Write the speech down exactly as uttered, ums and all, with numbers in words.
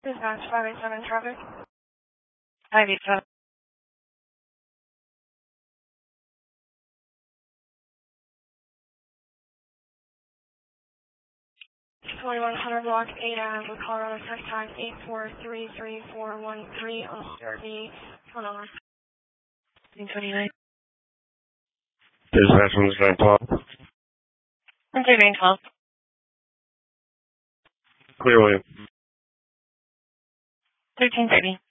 Dispatch five eight seven traffic. five eight seven. twenty-one hundred block eight A with Colorado Tech time eight four three three four one three on C R D. Phone number. twenty-nine. Dispatch one nine twelve. one three nine twelve. Clear William. thirteen thirty.